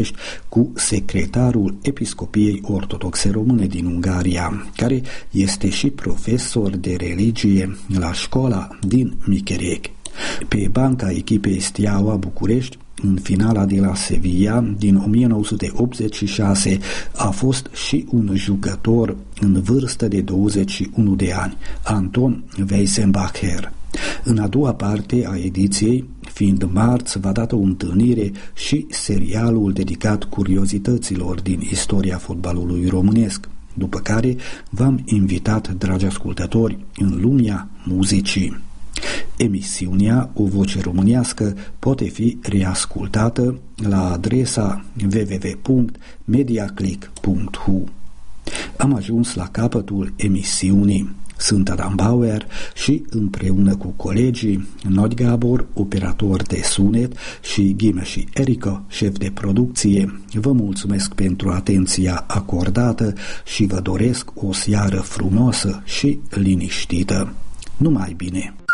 cu secretarul Episcopiei Ortodoxe Române din Ungaria, care este și profesor de religie la școala din Micherec. Pe banca echipei Steaua București, în finala de la Sevilla din 1986, a fost și un jucător în vârstă de 21 de ani, Anton Weissenbacher. În a doua parte a ediției, fiind marți, va da o întâlnire și serialul dedicat curiozităților din istoria fotbalului românesc, după care v-am invitat, dragi ascultători, în lumea muzicii. Emisiunea O Voce Românească poate fi reascultată la adresa www.mediaclick.hu. Am ajuns la capătul emisiunii. Sunt Adam Bauer și împreună cu colegii Nod Gabor, operator de sunet, și Ghime și Erica, șef de producție, vă mulțumesc pentru atenția acordată și vă doresc o seară frumoasă și liniștită. Numai bine!